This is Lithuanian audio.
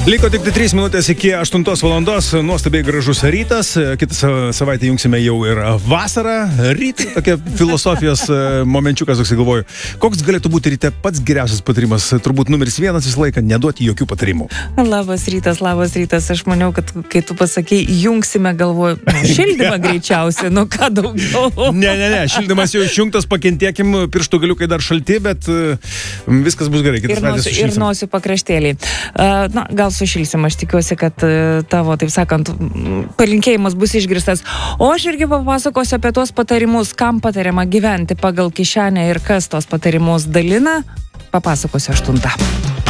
Liko tik 3 minutės iki 8 valandos, nuostabiai gražus rytas, kitą savaitę jungsime jau ir vasarą, ryt, tokia filosofijos momenčiukas, toks galvoju, koks galėtų būti ryte pats geriausias patarimas, turbūt numeris 1 visą laiką neduoti jokių patarimų. Labas rytas, aš maniau, kad kai tu pasakei, jungsime, galvoju, šildymą greičiausiai, nu ką daugiau. Ne, šildymas jau išjungtas, pakentėkim, pirštų galiukai dar šalti, bet viskas bus gerai. Ir nosiu pakraštėliai. Na, gal sušilsim, aš tikiuosi, kad tavo, taip sakant, palinkėjimas bus išgirstas. O aš irgi papasakosiu apie tuos patarimus, kam patariama gyventi pagal kišenę ir kas tos patarimus dalina. Papasakosiu 8.